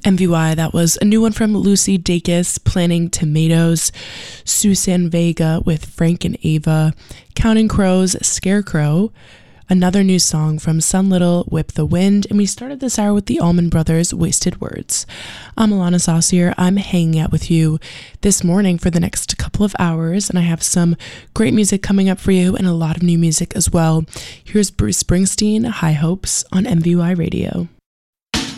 MVY, that was a new one from Lucy Dacus, Planting Tomatoes, Susan Vega with Frank and Ava, Counting Crows, Scarecrow, another new song from Sun Little, Whip the Wind, and we started this hour with the Allman Brothers, Wasted Words. I'm Alana Saucier. I'm hanging out with you this morning for the next couple of hours, and I have some great music coming up for you and a lot of new music as well. Here's Bruce Springsteen, High Hopes on MVY Radio.